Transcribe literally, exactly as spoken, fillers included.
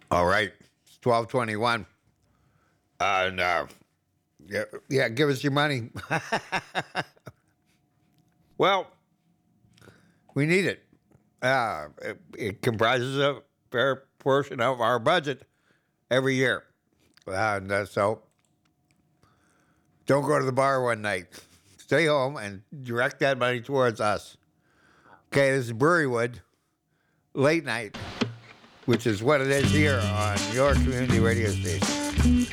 All right. It's twelve twenty-one. And, uh, yeah, yeah, give us your money. Well, we need it. Uh, it, it comprises a fair portion of our budget every year. And uh, so don't go to the bar one night. Stay home and direct that money towards us. Okay, this is Brewerywood, late night, which is what it is here on your community radio station.